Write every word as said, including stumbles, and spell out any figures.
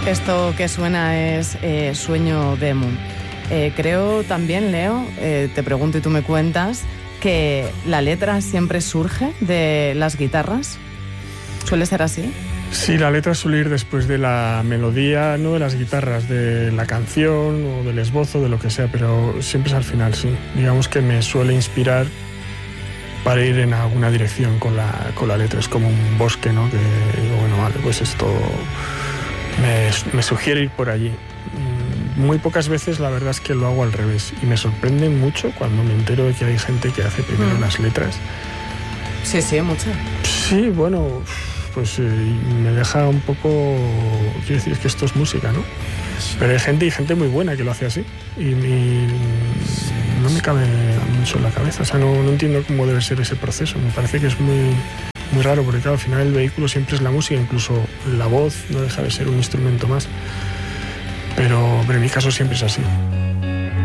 Esto que suena es eh, Sueño de Mu. Eh, creo también, Leo, eh, te pregunto y tú me cuentas, que la letra siempre surge de las guitarras. ¿Suele ser así? Sí, la letra suele ir después de la melodía, no de las guitarras, de la canción o del esbozo, de lo que sea, pero siempre es al final, sí. Digamos que me suele inspirar para ir en alguna dirección con la, con la letra. Es como un bosque, ¿no? Que digo, bueno, vale, pues esto me, me sugiere ir por allí. Muy pocas veces la verdad es que lo hago al revés y me sorprende mucho cuando me entero de que hay gente que hace primero mm. las letras. Sí, sí, mucho. Sí, bueno, pues eh, me deja un poco... Quiero decir, es que esto es música, ¿no? Sí. Pero hay gente y gente muy buena que lo hace así y, y no me cabe mucho en la cabeza. O sea, no, no entiendo cómo debe ser ese proceso. Me parece que es muy, muy raro porque, claro, al final el vehículo siempre es la música, incluso la voz no deja de ser un instrumento más. Pero, pero en mi caso siempre es así.